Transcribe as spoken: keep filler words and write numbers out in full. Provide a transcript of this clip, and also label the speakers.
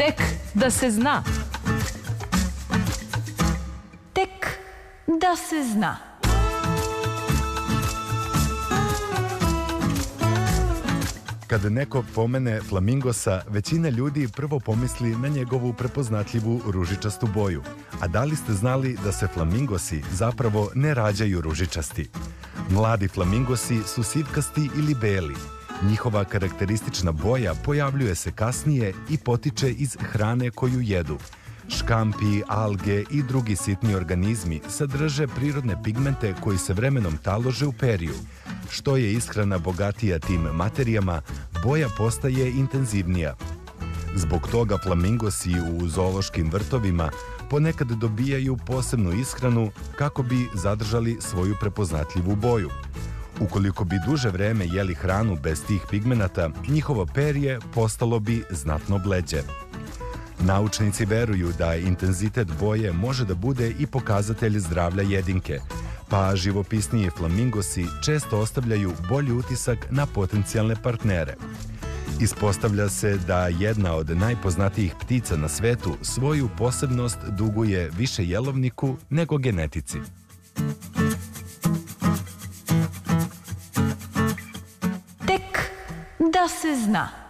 Speaker 1: Tek da se zna. Tek da se zna.
Speaker 2: Kada neko pomene flamingosa, većina ljudi prvo pomisli na njegovu prepoznatljivu ružičastu boju. A da li ste znali da se flamingosi zapravo ne rađaju ružičasti? Mladi flamingosi su sivkasti ili beli. Njihova karakteristična boja pojavljuje se kasnije i potiče iz hrane koju jedu. Škampi, alge i drugi sitni organizmi sadrže prirodne pigmente koji se vremenom talože u periju. Što je ishrana bogatija tim materijama, boja postaje intenzivnija. Zbog toga flamingosi u zoološkim vrtovima ponekad dobijaju posebnu ishranu kako bi zadržali svoju prepoznatljivu boju. Ukoliko bi duže vreme jeli hranu bez tih pigmenata, njihovo perje postalo bi znatno bleđe. Naučnici veruju da intenzitet boje može da bude i pokazatelj zdravlja jedinke, pa živopisniji flamingosi često ostavljaju bolji utisak na potencijalne partnere. Ispostavlja se da jedna od najpoznatijih ptica na svetu svoju posebnost duguje više jelovniku nego genetici.
Speaker 1: Tek da se zna.